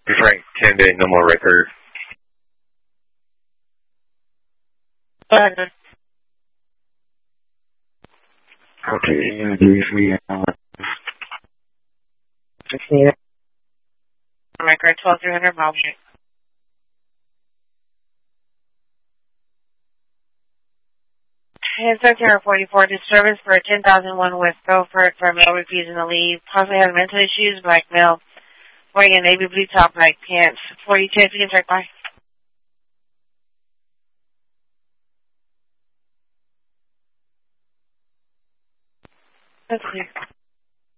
Frank, 10-day, no more record. Okay, and we record 12300 miles. It's October 44 disturbance for 10,001 West Beaufort for male refusing to leave. Possibly has mental issues, black male, wearing a navy blue top, black pants. 42, if you can check by. That's clear.